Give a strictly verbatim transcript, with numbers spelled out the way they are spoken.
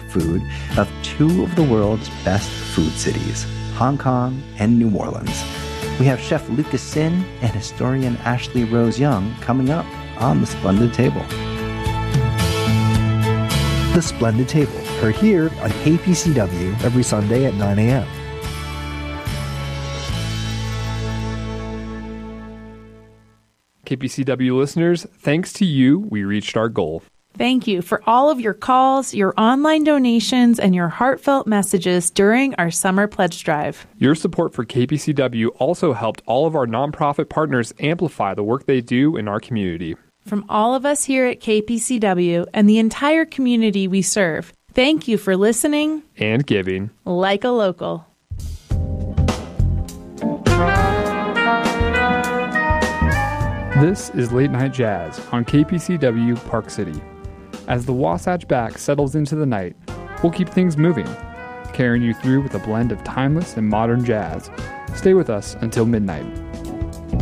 food of two of the world's best food cities, Hong Kong and New Orleans. We have Chef Lucas Sin and historian Ashley Rose Young coming up on The Splendid Table. The Splendid Table, heard here on K P C W every Sunday at nine a.m. K P C W listeners, thanks to you, we reached our goal. Thank you for all of your calls, your online donations, and your heartfelt messages during our summer pledge drive. Your support for K P C W also helped all of our nonprofit partners amplify the work they do in our community. From all of us here at K P C W and the entire community we serve, thank you for listening and giving like a local. This is Late Night Jazz on K P C W Park City. As the Wasatch Back settles into the night, we'll keep things moving, carrying you through with a blend of timeless and modern jazz. Stay with us until midnight.